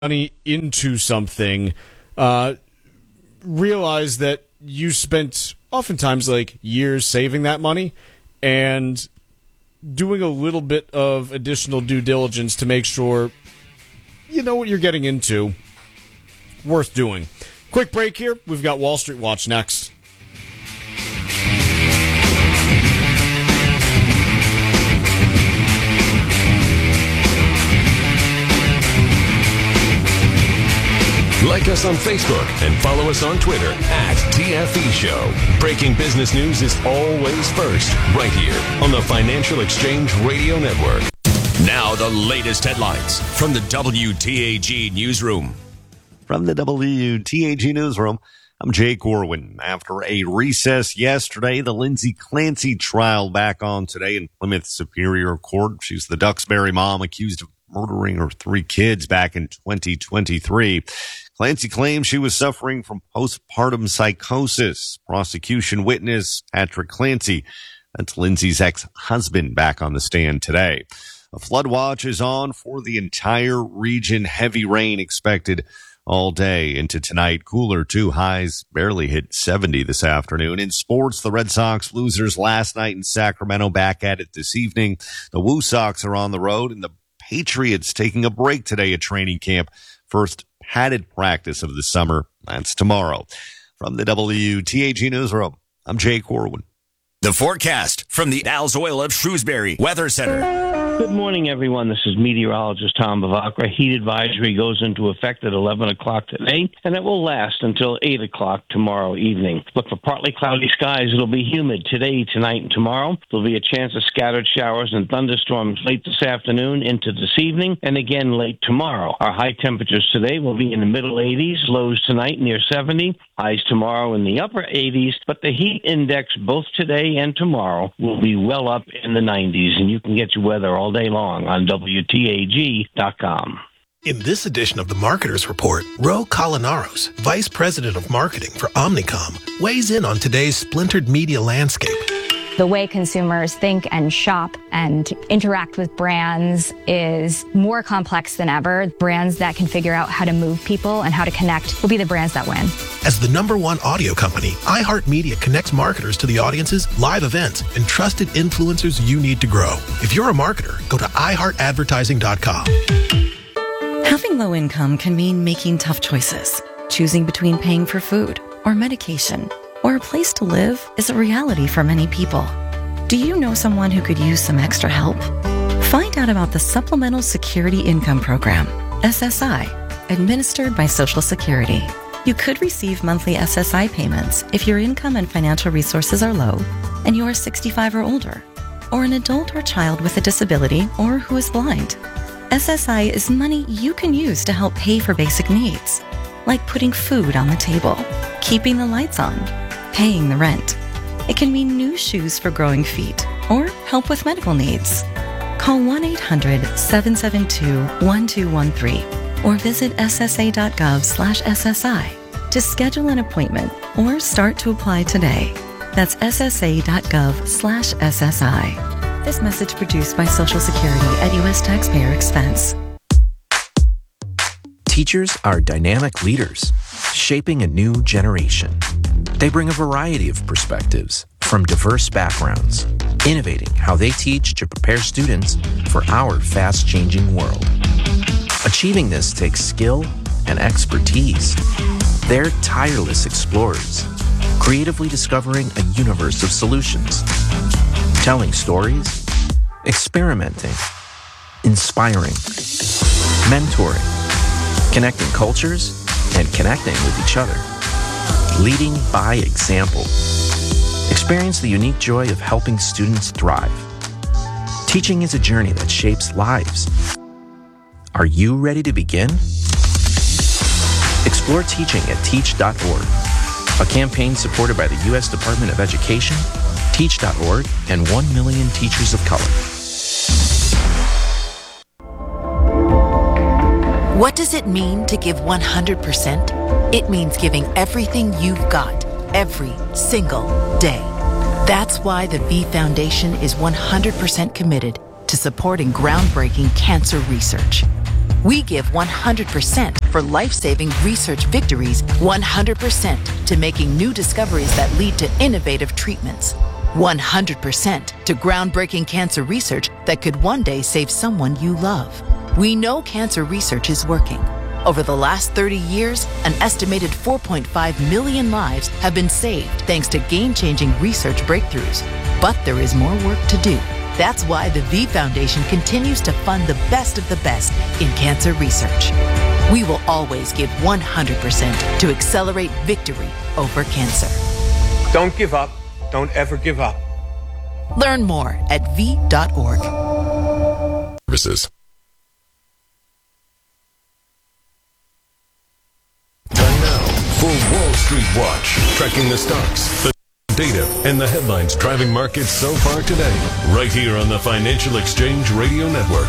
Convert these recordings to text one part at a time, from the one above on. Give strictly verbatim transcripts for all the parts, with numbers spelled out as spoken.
money into something, uh, realize that you spent oftentimes like years saving that money and doing a little bit of additional due diligence to make sure you know what you're getting into. Worth doing. Quick break here. We've got Wall Street Watch next. Like us on Facebook and follow us on Twitter at T F E Show. Breaking business news is always first, right here on the Financial Exchange Radio Network. Now the latest headlines from the W T A G Newsroom. From the W T A G Newsroom, I'm Jake Corwin. After a recess yesterday, the Lindsay Clancy trial back on today in Plymouth Superior Court. She's the Duxbury mom accused of murdering her three kids back in twenty twenty-three. Clancy claims she was suffering from postpartum psychosis. Prosecution witness Patrick Clancy, that's Lindsay's ex-husband, back on the stand today. A flood watch is on for the entire region. Heavy rain expected all day into tonight. Cooler, too. Highs barely hit seventy this afternoon. In sports, the Red Sox losers last night in Sacramento, back at it this evening. The Woo Sox are on the road, and the Patriots taking a break today at training camp. First padded practice of the summer. That's tomorrow. From the W T A G Newsroom, I'm Jay Corwin. The forecast from the Al's Oil of Shrewsbury Weather Center. Good morning, everyone. This is meteorologist Tom Bavacqua. Heat advisory goes into effect at eleven o'clock today, and it will last until eight o'clock tomorrow evening. Look for partly cloudy skies. It'll be humid today, tonight, and tomorrow. There'll be a chance of scattered showers and thunderstorms late this afternoon into this evening, and again late tomorrow. Our high temperatures today will be in the middle eighties, lows tonight near seventy, highs tomorrow in the upper eighties, but the heat index both today and tomorrow will be well up in the nineties, and you can get your weather all day long on W T A G dot com. In this edition of the Marketers Report, Ro Colinaros, Vice President of Marketing for Omnicom, weighs in on today's splintered media landscape. The way consumers think and shop and interact with brands is more complex than ever. Brands that can figure out how to move people and how to connect will be the brands that win. As the number one audio company, iHeartMedia connects marketers to the audiences, live events, and trusted influencers you need to grow. If you're a marketer, go to i heart advertising dot com. Having low income can mean making tough choices. Choosing between paying for food or medication or a place to live is a reality for many people. Do you know someone who could use some extra help? Find out about the Supplemental Security Income Program, S S I, administered by Social Security. You could receive monthly S S I payments if your income and financial resources are low and you are sixty-five or older, or an adult or child with a disability or who is blind. S S I is money you can use to help pay for basic needs, like putting food on the table, keeping the lights on, paying the rent. It can mean new shoes for growing feet or help with medical needs. Call one eight hundred seven seven two one two one three or visit s s a dot gov slash S S I to schedule an appointment or start to apply today. That's s s a dot gov slash S S I. This message produced by Social Security at U S taxpayer expense. Teachers are dynamic leaders, shaping a new generation. They bring a variety of perspectives from diverse backgrounds, innovating how they teach to prepare students for our fast-changing world. Achieving this takes skill and expertise. They're tireless explorers, creatively discovering a universe of solutions, telling stories, experimenting, inspiring, mentoring, connecting cultures, and connecting with each other. Leading by example. Experience the unique joy of helping students thrive. Teaching is a journey that shapes lives. Are you ready to begin? Explore teaching at teach dot org, a campaign supported by the U S Department of Education, teach dot org, and one million Teachers of Color. What does it mean to give one hundred percent? It means giving everything you've got, every single day. That's why the V Foundation is one hundred percent committed to supporting groundbreaking cancer research. We give one hundred percent for life-saving research victories, one hundred percent to making new discoveries that lead to innovative treatments, one hundred percent to groundbreaking cancer research that could one day save someone you love. We know cancer research is working. Over the last thirty years, an estimated four point five million lives have been saved thanks to game-changing research breakthroughs. But there is more work to do. That's why the V Foundation continues to fund the best of the best in cancer research. We will always give one hundred percent to accelerate victory over cancer. Don't give up. Don't ever give up. Learn more at v dot org. Services. Time now for Wall Street Watch, tracking the stocks, the data, and the headlines driving markets so far today, right here on the Financial Exchange Radio Network.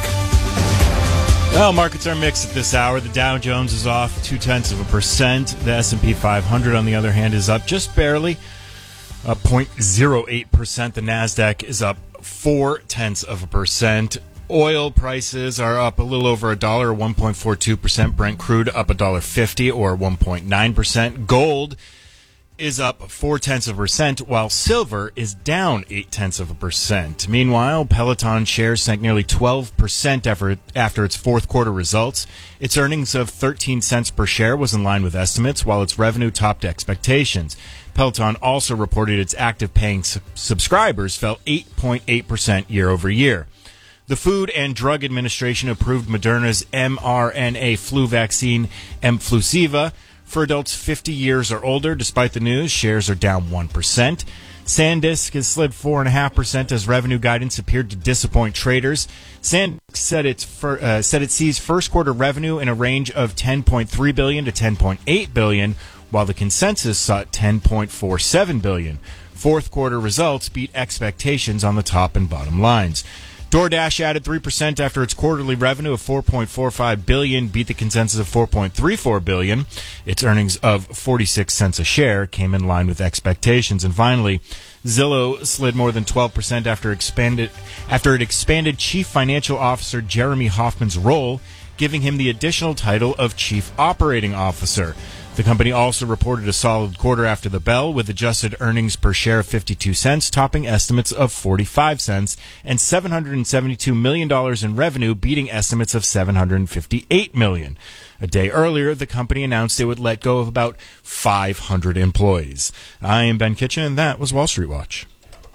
Well, markets are mixed at this hour. The Dow Jones is off two-tenths of a percent. The S and P five hundred, on the other hand, is up just barely, up zero point zero eight percent. The NASDAQ is up four-tenths of a percent. Oil prices are up a little over a dollar, or one point four two percent. Brent crude up one dollar fifty, or one point nine percent. Gold is up four-tenths of a percent, while silver is down eight-tenths of a percent. Meanwhile, Peloton shares sank nearly twelve percent after, after its fourth quarter results. Its earnings of thirteen cents per share was in line with estimates, while its revenue topped expectations. Peloton also reported its active paying su- subscribers fell eight point eight percent year over year. The Food and Drug Administration approved Moderna's mRNA flu vaccine, Mflusiva, for adults fifty years or older. Despite the news, shares are down one percent. SanDisk has slid four point five percent as revenue guidance appeared to disappoint traders. SanDisk said, it's fir- uh, said it sees first quarter revenue in a range of ten point three billion dollars to ten point eight billion dollars, while the consensus sought ten point four seven billion dollars. Fourth quarter results beat expectations on the top and bottom lines. DoorDash added three percent after its quarterly revenue of four point four five billion dollars beat the consensus of four point three four billion dollars. Its earnings of forty-six cents a share came in line with expectations. And finally, Zillow slid more than twelve percent after expanded after it expanded Chief Financial Officer Jeremy Hoffman's role, giving him the additional title of Chief Operating Officer. The company also reported a solid quarter after the bell, with adjusted earnings per share of fifty-two cents, topping estimates of forty-five cents, and seven hundred seventy-two million dollars in revenue, beating estimates of seven hundred fifty-eight million dollars. A day earlier, the company announced it would let go of about five hundred employees. I am Ben Kitchen, and that was Wall Street Watch.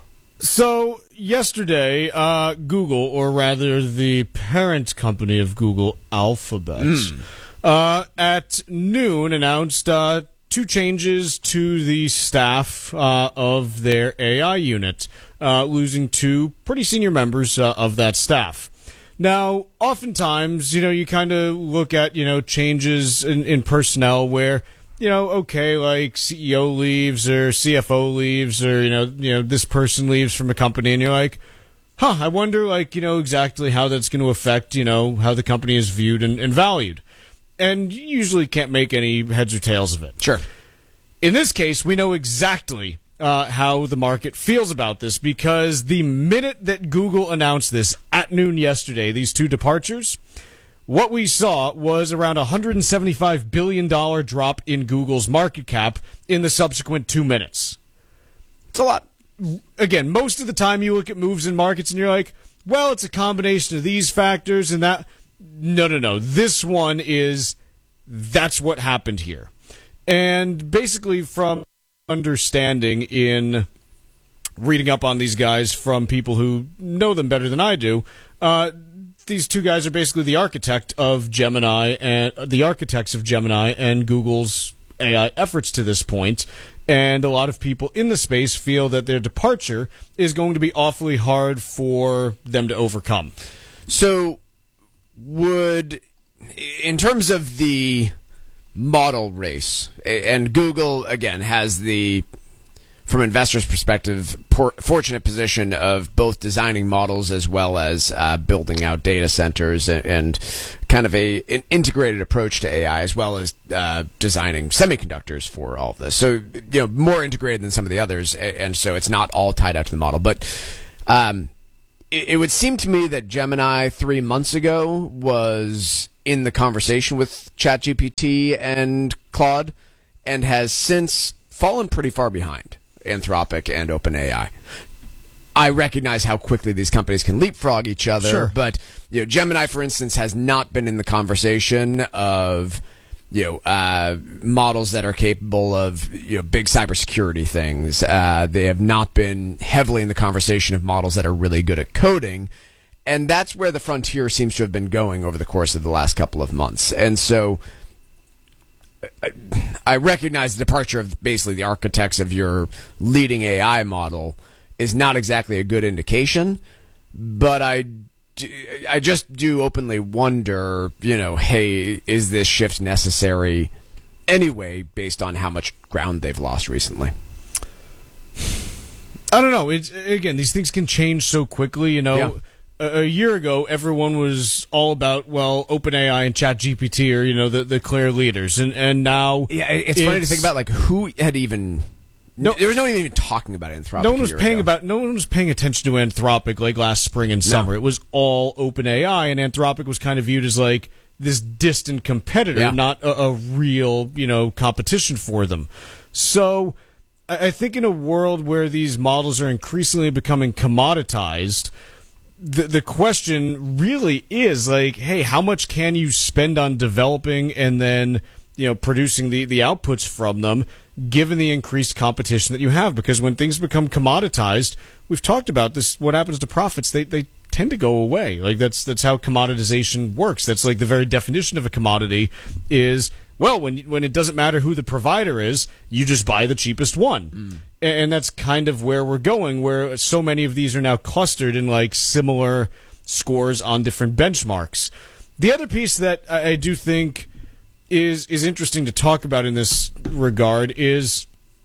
So, yesterday, uh, Google, or rather the parent company of Google, Alphabet, mm. Uh, at noon announced uh, two changes to the staff uh, of their A I unit, uh, losing two pretty senior members uh, of that staff. Now, oftentimes, you know, you kind of look at, you know, changes in, in personnel where, you know, okay, like C E O leaves or C F O leaves or, you know, you know, this person leaves from a company and you're like, huh, I wonder, like, you know, exactly how that's going to affect, you know, how the company is viewed and, and valued. And you usually can't make any heads or tails of it. Sure. In this case, we know exactly uh, how the market feels about this, because the minute that Google announced this at noon yesterday, these two departures, what we saw was around a one hundred seventy-five billion dollars drop in Google's market cap in the subsequent two minutes. It's a lot. Again, most of the time you look at moves in markets and you're like, well, it's a combination of these factors and that. No, no, no. This one is, that's what happened here. And basically from understanding in reading up on these guys from people who know them better than I do, uh, these two guys are basically the architect of Gemini and uh, the architects of Gemini and Google's A I efforts to this point. And a lot of people in the space feel that their departure is going to be awfully hard for them to overcome. So, would, in terms of the model race, and Google, again, has the, from investors' perspective, por- fortunate position of both designing models as well as uh, building out data centers and, and kind of a an integrated approach to A I, as well as uh, designing semiconductors for all of this. So, you know, more integrated than some of the others, and so it's not all tied out to the model. But um, it, it would seem to me that Gemini three months ago was in the conversation with ChatGPT and Claude, and has since fallen pretty far behind Anthropic and OpenAI. I recognize how quickly these companies can leapfrog each other, sure. but you know, Gemini, for instance, has not been in the conversation of you know uh, models that are capable of you know big cybersecurity things. Uh, they have not been heavily in the conversation of models that are really good at coding, and that's where the frontier seems to have been going over the course of the last couple of months. And so, I, I recognize the departure of basically the architects of your leading A I model is not exactly a good indication, but I, I just do openly wonder, you know, hey, is this shift necessary anyway based on how much ground they've lost recently? I don't know. It's, again, these things can change so quickly, you know. Yeah. A, a year ago, everyone was all about, well, OpenAI and ChatGPT are, you know, the, the clear leaders. And, and now... Yeah, it's, it's funny to think about, like, who had even... No, there was no one even talking about Anthropic. No one was paying ago. about. No one was paying attention to Anthropic like last spring and summer. No. It was all OpenAI, and Anthropic was kind of viewed as like this distant competitor, yeah. not a, a real, you know, competition for them. So, I, I think in a world where these models are increasingly becoming commoditized, the the question really is like, hey, how much can you spend on developing and then you know producing the the outputs from them, given the increased competition that you have? Because when things become commoditized, we've talked about this, what happens to profits, they they tend to go away. Like that's that's how commoditization works. That's like the very definition of a commodity is, well, when when it doesn't matter who the provider is, you just buy the cheapest one. Mm. And that's kind of where we're going, where so many of these are now clustered in like similar scores on different benchmarks. The other piece that I, I do think is is interesting to talk about in this regard is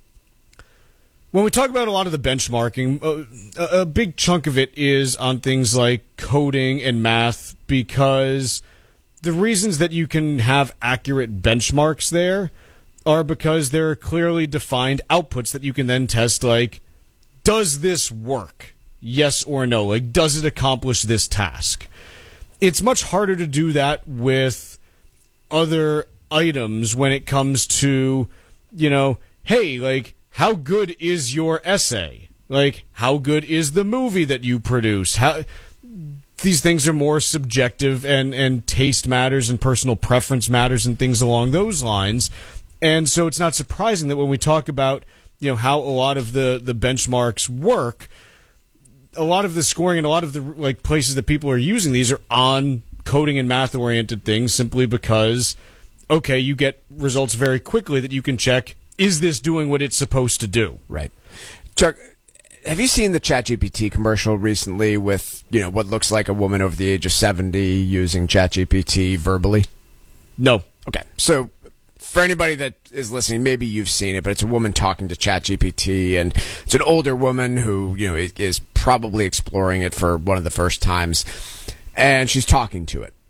when we talk about a lot of the benchmarking, a, a big chunk of it is on things like coding and math, because the reasons that you can have accurate benchmarks there are because there are clearly defined outputs that you can then test, like, does this work? Yes or no? Like, does it accomplish this task? It's much harder to do that with other items when it comes to, you know, hey, like, how good is your essay? Like, how good is the movie that you produce? How these things are more subjective, and, and taste matters and personal preference matters and things along those lines. And so it's not surprising that when we talk about, you know, how a lot of the, the benchmarks work, a lot of the scoring and a lot of the like places that people are using these are on coding and math oriented things, simply because, okay, you get results very quickly that you can check, is this doing what it's supposed to do? Right. Chuck, have you seen the ChatGPT commercial recently with, you know, what looks like a woman over the age of seventy using ChatGPT verbally? No. Okay. So for anybody that is listening, maybe you've seen it, but it's a woman talking to ChatGPT, and it's an older woman who, you know, is probably exploring it for one of the first times, and she's talking to it.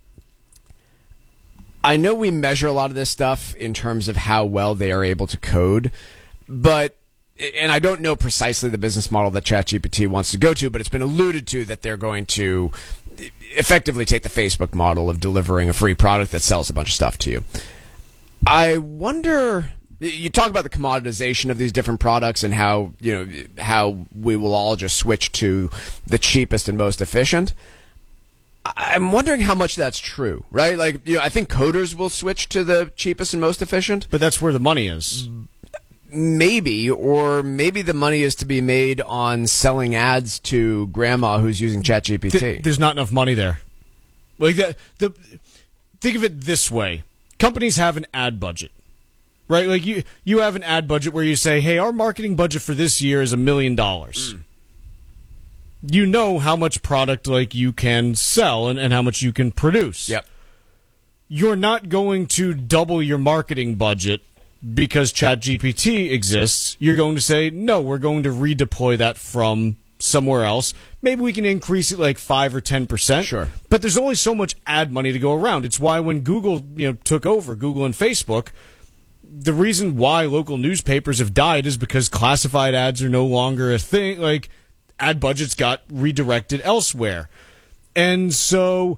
I know we measure a lot of this stuff in terms of how well they are able to code, but, and I don't know precisely the business model that ChatGPT wants to go to, but it's been alluded to that they're going to effectively take the Facebook model of delivering a free product that sells a bunch of stuff to you. I wonder, you talk about the commoditization of these different products and how, you know, how we will all just switch to the cheapest and most efficient. I'm wondering how much that's true, right? Like, you know, I think coders will switch to the cheapest and most efficient. But that's where the money is. Maybe, or maybe the money is to be made on selling ads to grandma who's using ChatGPT. Th- there's not enough money there. Like the, the think of it this way. Companies have an ad budget, right? Like you, you have an ad budget where you say, hey, our marketing budget for this year is a million dollars. You know how much product like you can sell and, and how much you can produce. Yep. You're not going to double your marketing budget because ChatGPT exists. You're going to say, no, we're going to redeploy that from somewhere else. Maybe we can increase it like five or ten percent. Sure. But there's only so much ad money to go around. It's why when Google, you know, took over, Google and Facebook, the reason why local newspapers have died is because classified ads are no longer a thing. Like, ad budgets got redirected elsewhere. And so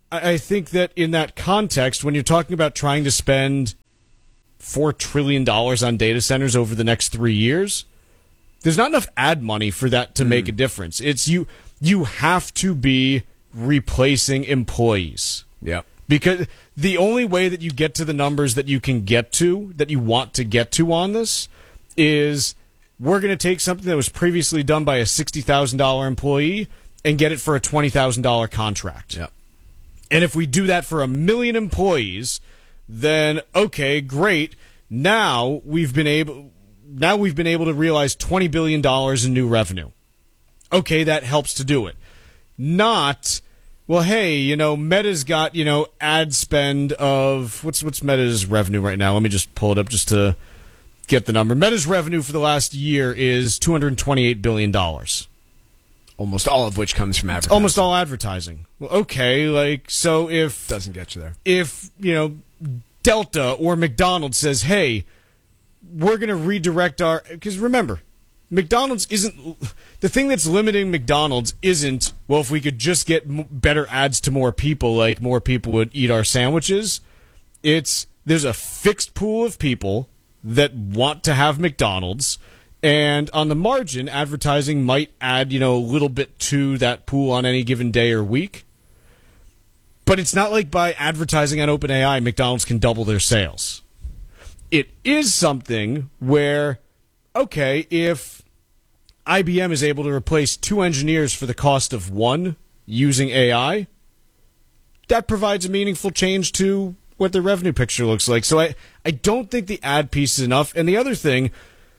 I, I think that in that context, when you're talking about trying to spend four trillion dollars on data centers over the next three years, there's not enough ad money for that to mm. make a difference. It's you, you have to be replacing employees. Yeah. Because the only way that you get to the numbers that you can get to, that you want to get to on this, is we're going to take something that was previously done by a sixty thousand dollars employee and get it for a twenty thousand dollars contract. Yep. And if we do that for a million employees, then okay, great. Now we've been able now we've been able to realize twenty billion dollars in new revenue. Okay, that helps to do it. Not, well, hey, you know, Meta's got, you know, ad spend of what's what's Meta's revenue right now? Let me just pull it up just to get the number. Meta's revenue for the last year is two hundred twenty-eight billion dollars. Almost all of which comes from advertising. Almost all advertising. Well, okay, like, so if... Doesn't get you there. If, you know, Delta or McDonald's says, hey, we're going to redirect our... Because remember, McDonald's isn't... The thing that's limiting McDonald's isn't, well, if we could just get m- better ads to more people, like more people would eat our sandwiches. It's, there's a fixed pool of people that want to have McDonald's. And on the margin, advertising might add, you know, a little bit to that pool on any given day or week. But it's not like by advertising on OpenAI, McDonald's can double their sales. It is something where, okay, if I B M is able to replace two engineers for the cost of one using A I, that provides a meaningful change to what the revenue picture looks like. So I, I don't think the ad piece is enough. And the other thing...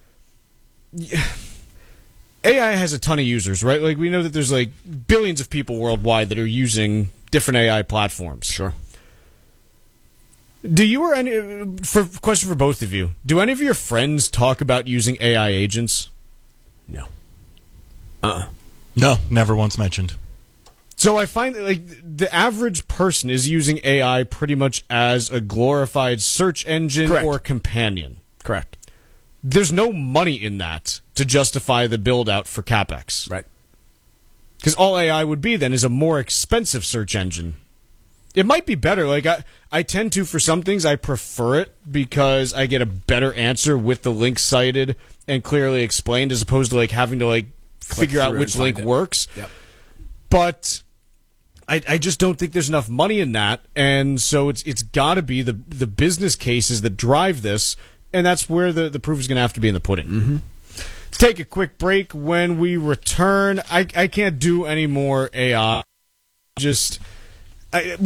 A I has a ton of users, right? Like, we know that there's like billions of people worldwide that are using different A I platforms. Sure. Do you or any for question for both of you? Do any of your friends talk about using A I agents? No. Uh-uh. No, never once mentioned. So I find that like the average person is using A I pretty much as a glorified search engine Correct. or companion. Correct. There's no money in that to justify the build-out for CapEx. Right. Because all A I would be then is a more expensive search engine. It might be better. Like I, I tend to, for some things, I prefer it because I get a better answer with the link cited and clearly explained as opposed to like having to like Click figure out through which and link find it. works. Yep. But I, I just don't think there's enough money in that, and so it's it's got to be the the business cases that drive this. And that's where the, the proof is going to have to be in the pudding. Mm-hmm. Let's take a quick break. When we return, I, I can't do any more A I. Just, I,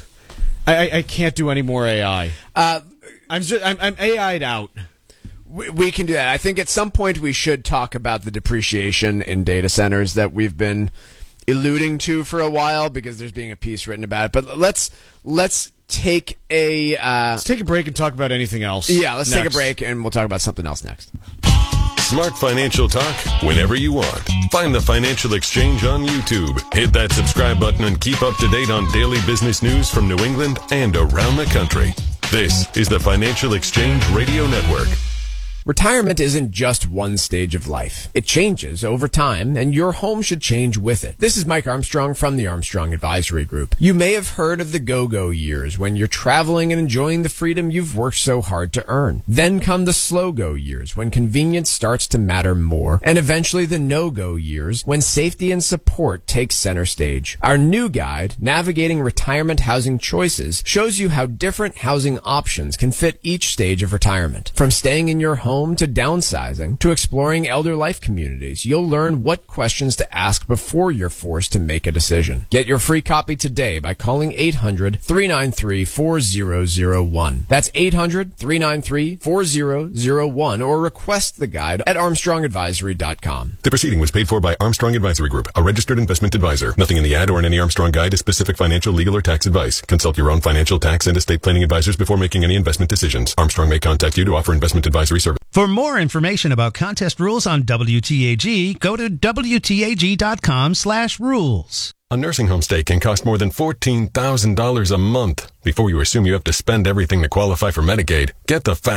I, I can't do any more A I. Uh, I'm just, I'm, I'm A I'd out. We, we can do that. I think at some point we should talk about the depreciation in data centers that we've been alluding to for a while because there's being a piece written about it. But let's let's. Take a uh, let's take a break and talk about anything else. Yeah, let's next. take a break and we'll talk about something else next. Smart financial talk whenever you want. Find the Financial Exchange on YouTube. Hit that subscribe button and keep up to date on daily business news from New England and around the country. This is the Financial Exchange Radio Network. Retirement isn't just one stage of life. It changes over time, and your home should change with it. This is Mike Armstrong from the Armstrong Advisory Group. You may have heard of the go-go years when you're traveling and enjoying the freedom you've worked so hard to earn. Then come the slow-go years when convenience starts to matter more, and eventually the no-go years when safety and support take center stage. Our new guide, Navigating Retirement Housing Choices, shows you how different housing options can fit each stage of retirement. From staying in your home to downsizing to exploring elder life communities, you'll learn what questions to ask before you're forced to make a decision. Get your free copy today by calling eight hundred, three nine three, four zero zero one. That's eight hundred, three nine three, four zero zero one or request the guide at armstrong advisory dot com. The proceeding was paid for by Armstrong Advisory Group, a registered investment advisor. Nothing in the ad or in any Armstrong guide is specific financial, legal, or tax advice. Consult your own financial, tax, and estate planning advisors before making any investment decisions. Armstrong may contact you to offer investment advisory service. For more information about contest rules on W T A G, go to W T A G dot com slash rules. A nursing home stay can cost more than fourteen thousand dollars a month. Before you assume you have to spend everything to qualify for Medicaid, get the facts.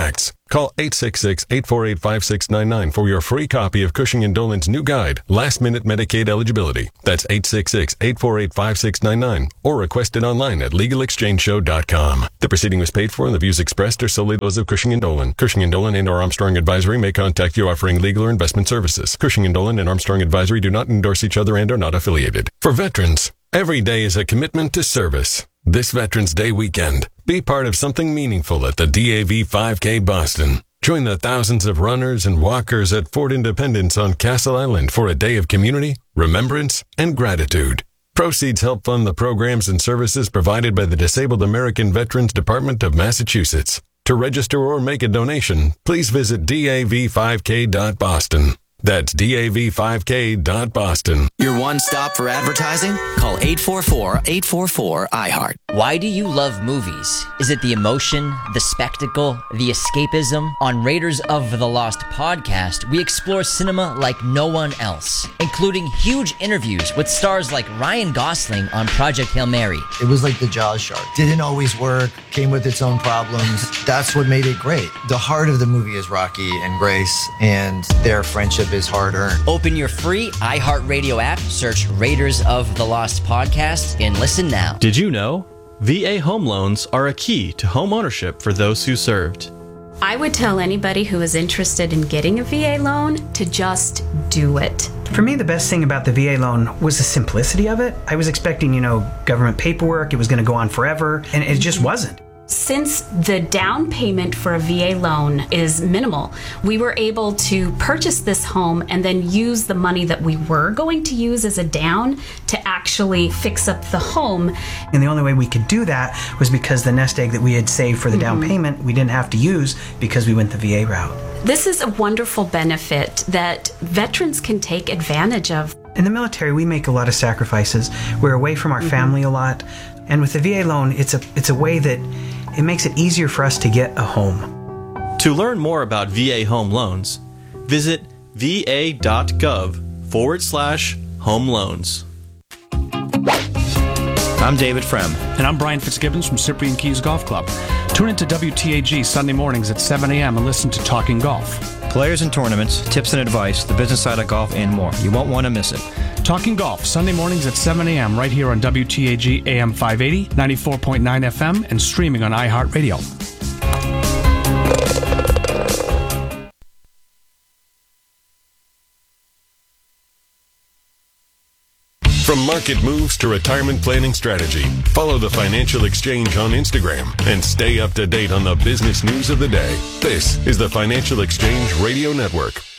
Call eight six six, eight four eight, five six nine nine for your free copy of Cushing and Dolan's new guide, Last Minute Medicaid Eligibility. That's eight six six, eight four eight, five six nine nine or request it online at legal exchange show dot com. The proceeding was paid for and the views expressed are solely those of Cushing and Dolan. Cushing and Dolan and or Armstrong Advisory may contact you offering legal or investment services. Cushing and Dolan and Armstrong Advisory do not endorse each other and are not affiliated. For veterans, every day is a commitment to service. This Veterans Day weekend, be part of something meaningful at the D A V five K Boston. Join the thousands of runners and walkers at Fort Independence on Castle Island for a day of community, remembrance, and gratitude. Proceeds help fund the programs and services provided by the Disabled American Veterans Department of Massachusetts. To register or make a donation, please visit D A V five K dot boston. That's D A V five K dot boston. Your one stop for advertising? Call eight four four, eight four four, I heart. Why do you love movies? Is it the emotion, the spectacle, the escapism? On Raiders of the Lost podcast, we explore cinema like no one else, including huge interviews with stars like Ryan Gosling on Project Hail Mary. It was like the Jaws shark. Didn't always work, came with its own problems. That's what made it great. The heart of the movie is Rocky and Grace, and their friendship is hard earned. Open your free iHeartRadio app, search Raiders of the Lost podcast, and listen now. Did you know V A home loans are a key to home ownership for those who served? I would tell anybody who is interested in getting a V A loan to just do it. For me, the best thing about the V A loan was the simplicity of it. I was expecting, you know, government paperwork, it was going to go on forever, and it just wasn't. Since the down payment for a V A loan is minimal, we were able to purchase this home and then use the money that we were going to use as a down to actually fix up the home. And the only way we could do that was because the nest egg that we had saved for the Mm-hmm. down payment, we didn't have to use because we went the V A route. This is a wonderful benefit that veterans can take advantage of. In the military, we make a lot of sacrifices. We're away from our Mm-hmm. family a lot. And with the V A loan, it's a it's a way that it makes it easier for us to get a home. To learn more about V A home loans, visit va.gov forward slash home loans. I'm David Frem. And I'm Brian Fitzgibbons from Cyprian Keys Golf Club. Tune into W T A G Sunday mornings at seven a.m. and listen to Talking Golf. Players and tournaments, tips and advice, the business side of golf, and more. You won't want to miss it. Talking Golf, Sunday mornings at seven a.m. right here on W T A G A M five eighty, ninety-four point nine F M, and streaming on iHeartRadio. From market moves to retirement planning strategy, follow the Financial Exchange on Instagram and stay up to date on the business news of the day. This is the Financial Exchange Radio Network.